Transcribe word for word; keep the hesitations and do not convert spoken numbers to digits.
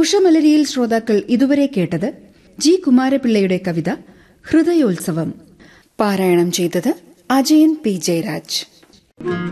ഉഷമലരിയിൽ ശ്രോതാക്കൾ ഇതുവരെ കേട്ടത് ജി കുമാരപിള്ളയുടെ കവിത ഹൃദയോത്സവം. പാരായണം ചെയ്തത് അജയൻ പി ജയരാജ്.